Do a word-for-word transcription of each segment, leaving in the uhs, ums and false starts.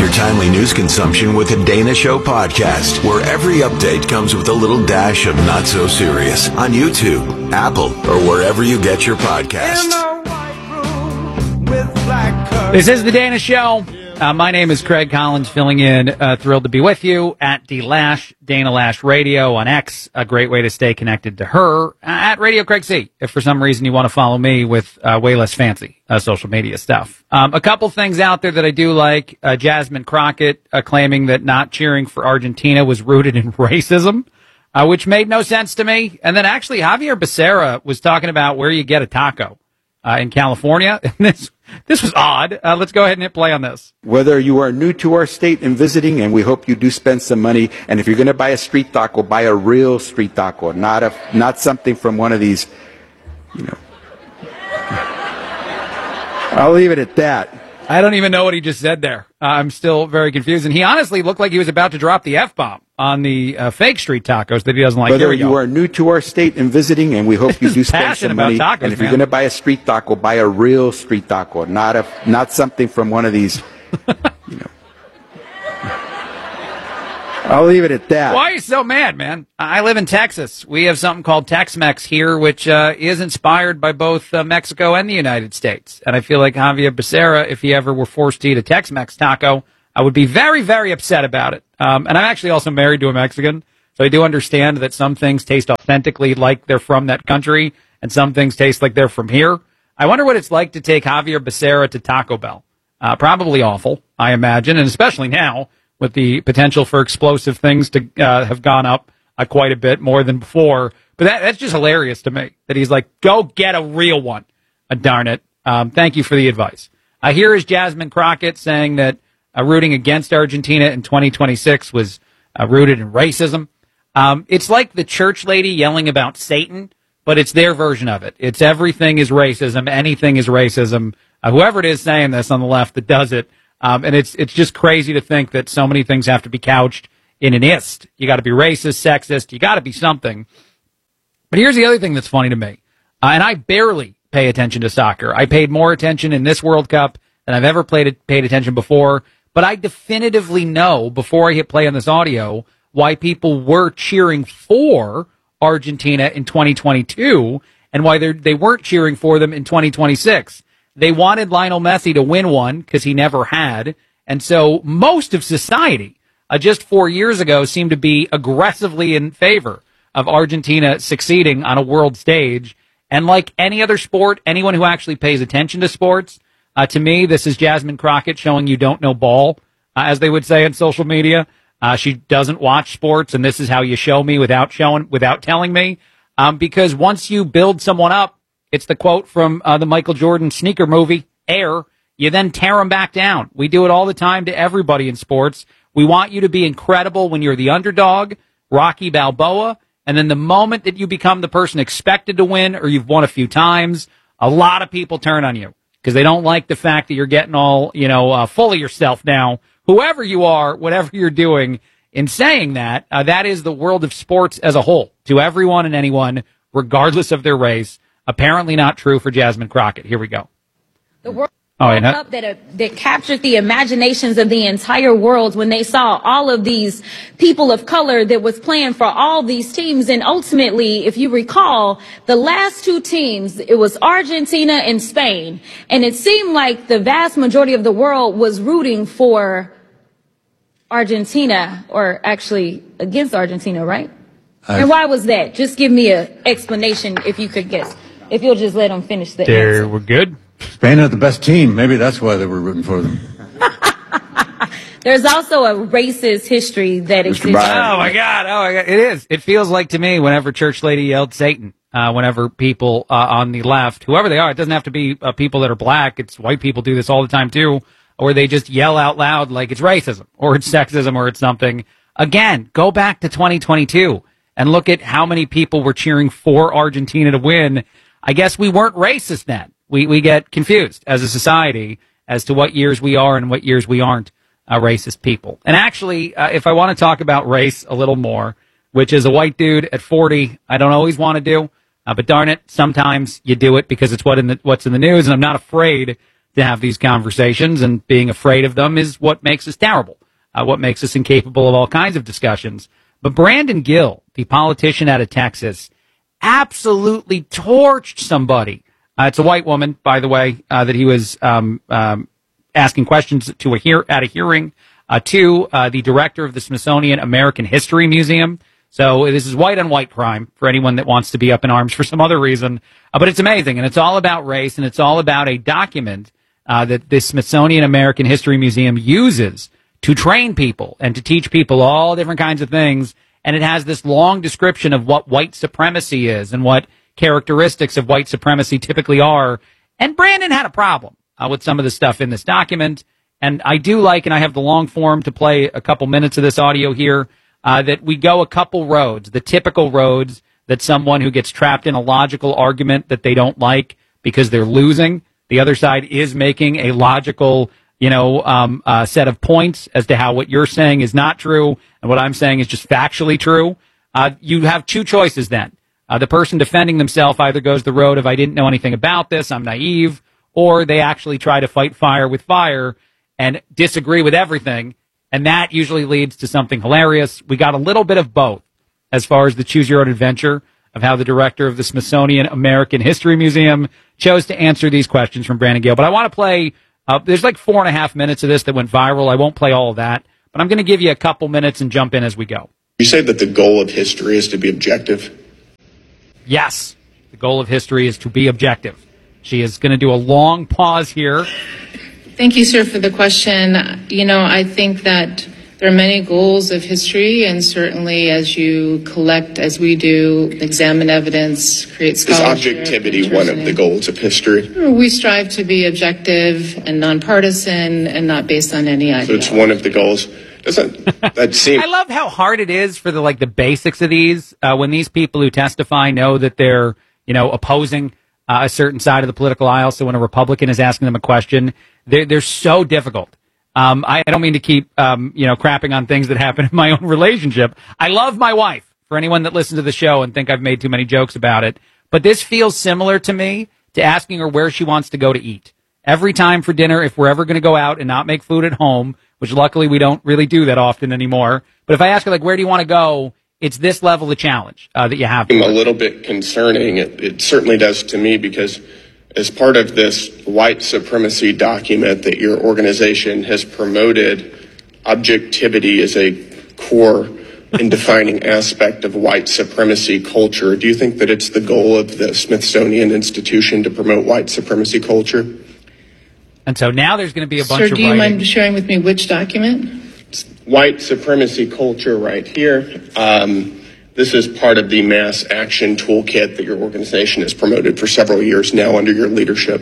your timely news consumption with the Dana Show podcast, where every update comes with a little dash of not so serious on YouTube, Apple, or wherever you get your podcasts. This is the Dana Show. Uh, my name is Craig Collins, filling in. Uh, thrilled to be with you at D Lash, Dana Lash Radio on X. A great way to stay connected to her uh, at Radio Craig C. If for some reason you want to follow me with uh, way less fancy uh, social media stuff. Um, a couple things out there that I do like. Uh, Jasmine Crockett uh, claiming that not cheering for Argentina was rooted in racism, uh, which made no sense to me. And then actually Javier Becerra was talking about where you get a taco uh, in California. And this This was odd. Uh, let's go ahead and hit play on this. Whether you are new to our state and visiting, and we hope you do spend some money, and if you're going to buy a street taco, buy a real street taco, not a not something from one of these, you know. I'll leave it at that. I don't even know what he just said there. Uh, I'm still very confused. And he honestly looked like he was about to drop the F-bomb on the uh, fake street tacos that he doesn't like. Whether you are new to our state and visiting, and we hope you do spend some money, tacos, and if man. you're going to buy a street taco, buy a real street taco, not a not something from one of these, you know. I'll leave it at that. Why are you so mad, man? I live in Texas. We have something called Tex-Mex here, which uh, is inspired by both uh, Mexico and the United States. And I feel like Javier Becerra, if he ever were forced to eat a Tex-Mex taco, I would be very, very upset about it. Um, and I'm actually also married to a Mexican, so I do understand that some things taste authentically like they're from that country, and some things taste like they're from here. I wonder what it's like to take Javier Becerra to Taco Bell. Uh, probably awful, I imagine, and especially now, with the potential for explosive things to uh, have gone up uh, quite a bit more than before. But that, that's just hilarious to me, that he's like, go get a real one. Uh, darn it. Um, thank you for the advice. Uh, here is Jasmine Crockett saying that uh, rooting against Argentina in twenty twenty-six was uh, rooted in racism. Um, it's like the church lady yelling about Satan, but it's their version of it. It's everything is racism, anything is racism. Uh, whoever it is saying this on the left that does it, Um, and it's it's just crazy to think that so many things have to be couched in an ist. You got to be racist, sexist. You got to be something. But here's the other thing that's funny to me. Uh, and I barely pay attention to soccer. I paid more attention in this World Cup than I've ever played, paid attention before. But I definitively know, before I hit play on this audio, why people were cheering for Argentina in twenty twenty-two and why they they weren't cheering for them in twenty twenty-six. They wanted Lionel Messi to win one because he never had. And so most of society uh, just four years ago seemed to be aggressively in favor of Argentina succeeding on a world stage. And like any other sport, anyone who actually pays attention to sports, uh, to me, this is Jasmine Crockett showing you don't know ball, uh, as they would say on social media. Uh, she doesn't watch sports, and this is how you show me without showing, without telling me. Um, because once you build someone up, it's the quote from uh, the Michael Jordan sneaker movie, Air. You then tear them back down. We do it all the time to everybody in sports. We want you to be incredible when you're the underdog, Rocky Balboa, and then the moment that you become the person expected to win or you've won a few times, a lot of people turn on you because they don't like the fact that you're getting all, you know, uh, full of yourself now. Whoever you are, whatever you're doing, in saying that, uh, that is the world of sports as a whole, to everyone and anyone, regardless of their race. Apparently not true for Jasmine Crockett. Here we go. The World oh, yeah. Cup that, uh, that captured the imaginations of the entire world when they saw all of these people of color that was playing for all these teams. And ultimately, if you recall, the last two teams, it was Argentina and Spain. And it seemed like the vast majority of the world was rooting for Argentina, or actually against Argentina, right? I've, and why was that? Just give me an explanation if you could guess. If you'll just let them finish the there, answer. We're good. Spain had the best team. Maybe that's why they were rooting for them. There's also a racist history that exists. Oh, my God. Oh, my God. It is. It feels like to me whenever Church Lady yelled Satan, uh, whenever people uh, on the left, whoever they are, it doesn't have to be uh, people that are black. It's white people do this all the time, too, or they just yell out loud like it's racism or it's sexism or it's something. Again, go back to twenty twenty-two and look at how many people were cheering for Argentina to win. I guess we weren't racist then. We we get confused as a society as to what years we are and what years we aren't uh, racist people. And actually, uh, if I want to talk about race a little more, which is a white dude at forty, I don't always want to do, uh, but darn it, sometimes you do it because it's what in the, what's in the news, and I'm not afraid to have these conversations, and being afraid of them is what makes us terrible, uh, what makes us incapable of all kinds of discussions. But Brandon Gill, the politician out of Texas, absolutely torched somebody. Uh, it's a white woman, by the way, uh, that he was um, um, asking questions to a hear at a hearing uh, to uh, the director of the Smithsonian American History Museum. So this is white on white crime for anyone that wants to be up in arms for some other reason. Uh, but it's amazing, and it's all about race, and it's all about a document uh, that the Smithsonian American History Museum uses to train people and to teach people all different kinds of things. And it has this long description of what white supremacy is and what characteristics of white supremacy typically are. And Brandon had a problem uh, with some of the stuff in this document. And I do like, and I have the long form to play a couple minutes of this audio here, uh, that we go a couple roads, the typical roads that someone who gets trapped in a logical argument that they don't like because they're losing, the other side is making a logical, you know, um, uh, set of points as to how what you're saying is not true and what I'm saying is just factually true. Uh, you have two choices then. Uh, the person defending themselves either goes the road of I didn't know anything about this, I'm naive, or they actually try to fight fire with fire and disagree with everything, and that usually leads to something hilarious. We got a little bit of both as far as the choose your own adventure of how the director of the Smithsonian American History Museum chose to answer these questions from Brandon Gill. But I want to play, uh, there's like four and a half minutes of this that went viral. I won't play all of that, but I'm going to give you a couple minutes and jump in as we go. You say that the goal of history is to be objective? Yes, the goal of history is to be objective. She is going to do a long pause here. Thank you, sir, for the question. You know, I think that there are many goals of history, and certainly as you collect, as we do, examine evidence, create scholarship. Is objectivity one of the goals of history? We strive to be objective and nonpartisan and not based on any ideology. So it's one of the goals. Doesn't that seem? I love how hard it is for the like the basics of these uh, when these people who testify know that they're you know opposing uh, a certain side of the political aisle. So when a Republican is asking them a question, they're they're so difficult. Um, I, I don't mean to keep um, you know crapping on things that happen in my own relationship. I love my wife. For anyone that listens to the show and think I've made too many jokes about it, but this feels similar to me to asking her where she wants to go to eat every time for dinner if we're ever going to go out and not make food at home. Which luckily we don't really do that often anymore. But if I ask her, like, where do you want to go? It's this level of challenge uh, that you have. I'm a little bit concerning. It, it certainly does to me because as part of this white supremacy document that your organization has promoted, objectivity is a core and defining aspect of white supremacy culture. Do you think that it's the goal of the Smithsonian Institution to promote white supremacy culture? And so now there's going to be a bunch Sir, of do you writing. mind sharing with me which document? White supremacy culture right here. Um, this is part of the mass action toolkit that your organization has promoted for several years now under your leadership.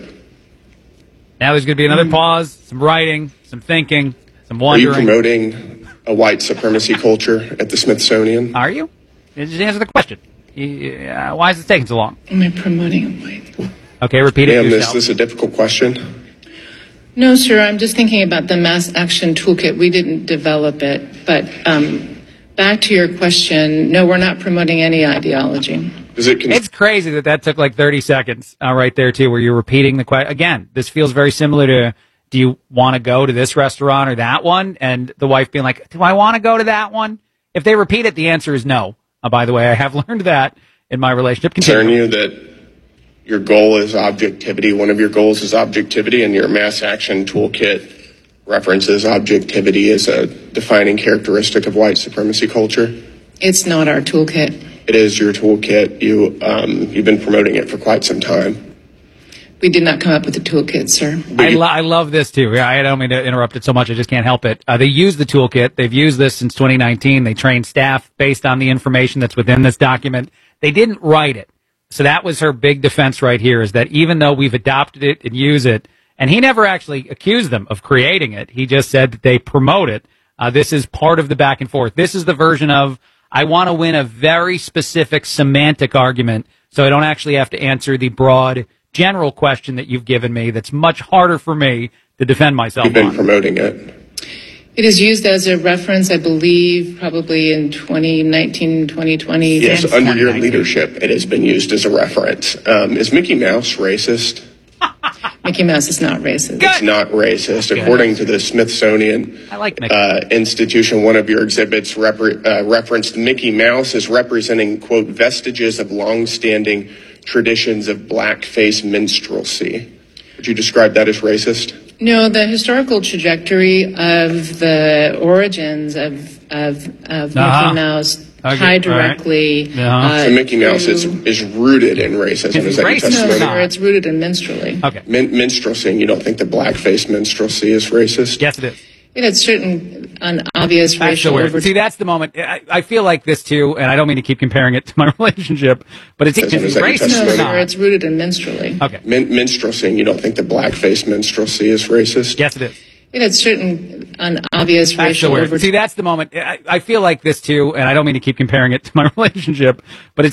Now there's going to be another pause, some writing, some thinking, some Are wondering. you promoting a white supremacy culture at the Smithsonian? Are you? Just answer the question. You, uh, why is it taking so long? Am I promoting a white? Okay, repeat it Ma'am, is yourself. this a difficult question? No, sir. I'm just thinking about the mass action toolkit. We didn't develop it. But um, back to your question, no, we're not promoting any ideology. Is it con- It's crazy that that took like thirty seconds uh, right there, too, where you're repeating the question. Again, this feels very similar to, do you want to go to this restaurant or that one? And the wife being like, do I want to go to that one? If they repeat it, the answer is no. Uh, by the way, I have learned that in my relationship. concern you that your goal is objectivity? One of your goals is objectivity, and your mass action toolkit references objectivity as a defining characteristic of white supremacy culture? It's not our toolkit. It is your toolkit. You, um, you've been promoting it for quite some time. We did not come up with the toolkit, sir. I, lo- I love this, too. I don't mean to interrupt it so much. I just can't help it. Uh, they use the toolkit. They've used this since twenty nineteen. They train staff based on the information that's within this document. They didn't write it. So that was her big defense right here, is that even though we've adopted it and use it, and he never actually accused them of creating it. He just said that they promote it. Uh, this is part of the back and forth. This is the version of, I want to win a very specific semantic argument so I don't actually have to answer the broad general question that you've given me that's much harder for me to defend myself You've been on. promoting it. It is used as a reference, I believe, probably in twenty nineteen, twenty twenty. Yes, under your leadership, it has been used as a reference. Um, is Mickey Mouse racist? Mickey Mouse is not racist. It's not racist. According to the Smithsonian I like Mickey. uh, Institution, one of your exhibits repre- uh, referenced Mickey Mouse as representing, quote, vestiges of longstanding traditions of blackface minstrelsy. Would you describe that as racist? No, the historical trajectory of the origins of of, of Uh-huh. Mickey Mouse Okay, tie all right. directly. Uh-huh. uh, So Mickey Mouse is, to- is rooted in racism. Is Is he that your racist or No, testimony? not? sir, it's rooted in minstrelsy. Okay. Min- minstrelsy, and you don't think the blackface minstrelsy is racist? Yes, it is. It had certain un- obvious That's the racial word. over- See, that's the moment. I, I feel like this too, and I don't mean to keep comparing it to my relationship, but it's, Is that- it's is that your racist No, or testimony? sir, not. it's rooted in minstrelsy. Okay. Min- minstrelsy, and you don't think the blackface minstrelsy is racist? Yes, it is. It had certain un- obvious That's the racial word. over- See, that's the moment. I, I feel like this too, and I don't mean to keep comparing it to my relationship, but it's